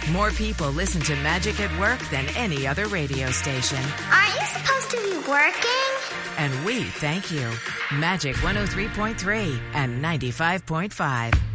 More people listen to Magic at Work than any other radio station. Aren't you supposed to be working? And we thank you. Magic 103.3 and 95.5.